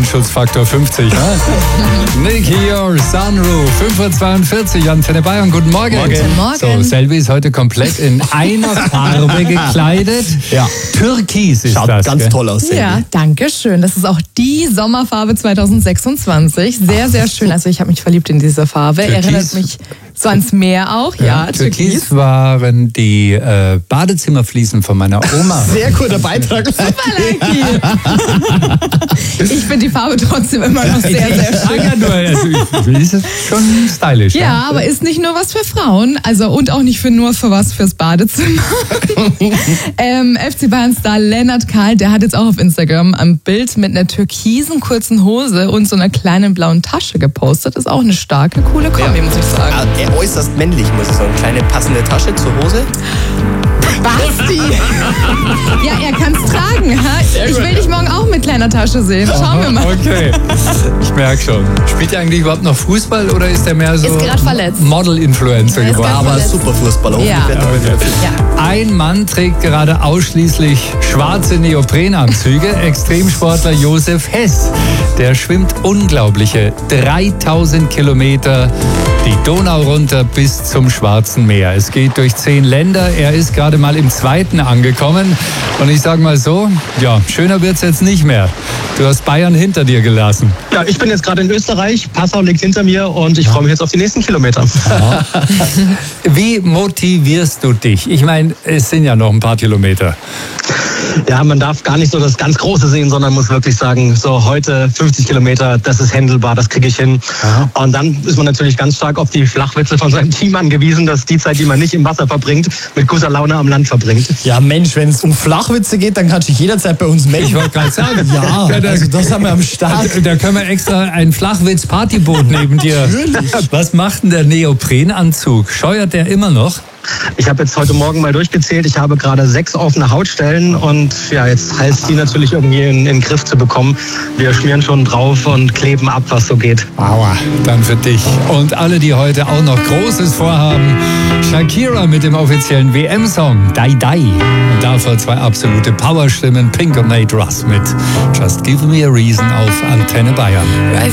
Sonnenschutzfaktor 50. Ne? Nicky Your Sunroof, 5:42 Uhr, Antenne Bayern. Guten Morgen. Guten Morgen. So, Selvi ist heute komplett in einer Farbe gekleidet. Ja. Türkis ist Schaut das. ganz gell? toll aus. Selvi. Ja, danke schön. Das ist auch die Sommerfarbe 2026. Sehr, sehr schön. Also ich habe mich verliebt in diese Farbe. Türkis. Erinnert mich so ans Meer auch. Ja, Türkis waren die Badezimmerfliesen von meiner Oma. Sehr guter Beitrag. Ich finde die Farbe trotzdem immer noch sehr, sehr schön. Ja, nur, also, ist schon stylisch. Ja, aber ist nicht nur was für Frauen, also und auch nicht nur für was fürs Badezimmer. FC Bayern-Star Lennart Kahl, der hat jetzt auch auf Instagram ein Bild mit einer türkisen kurzen Hose und so einer kleinen blauen Tasche gepostet. Ist auch eine starke, coole Kombi, muss ich sagen. Er äußerst männlich, muss ich sagen. Kleine passende Tasche zur Hose. Basti! Ja, er kann's tragen. Ha? Ich will dich morgen auch mit kleiner Tasche sehen. Schauen wir mal. Okay, ich merke schon. Spielt er eigentlich überhaupt noch Fußball oder ist er mehr so Ist gerade verletzt. Model-Influencer Er ist geworden? gerade Aber verletzt. super Fußballer. Ja. Ja. Ein Mann trägt gerade ausschließlich schwarze Neoprenanzüge. Extremsportler Josef Hess. Der schwimmt unglaubliche 3000 Kilometer die Donau runter bis zum Schwarzen Meer. Es geht durch 10 Länder. Er ist gerade mal im 2. angekommen. Und ich sage mal so, ja, schöner wird's jetzt nicht mehr. Du hast Bayern hinter dir gelassen. Ja, ich bin jetzt gerade in Österreich, Passau liegt hinter mir und ich freue mich jetzt auf die nächsten Kilometer. Wie motivierst du dich? Ich meine, es sind ja noch ein paar Kilometer. Ja, man darf gar nicht so das ganz Große sehen, sondern muss wirklich sagen, so heute 50 Kilometer, das ist handelbar, das kriege ich hin. Und dann ist man natürlich ganz stark auf die Flachwitze von seinem Team angewiesen, dass die Zeit, die man nicht im Wasser verbringt, mit guter Laune am Land verbringt. Ja, Mensch, wenn es um Flachwitze geht, dann kannst du dich jederzeit bei uns melden. Ich wollte gerade sagen, Ja, also das haben wir am Start. Da können wir extra ein Flachwitz-Partyboot neben dir. Was macht denn der Neoprenanzug? Scheuert der immer noch? Ich habe jetzt heute Morgen mal durchgezählt, ich habe gerade 6 offene Hautstellen und ja, jetzt heißt die natürlich irgendwie in den Griff zu bekommen. Wir schmieren schon drauf und kleben ab, was so geht. Aua, dann für dich. Und alle, die heute auch noch Großes vorhaben, Shakira mit dem offiziellen WM-Song Die Die. Und davor 2 absolute Powerstimmen, Pink und Nate Russ mit Just Give Me a Reason auf Antenne Bayern.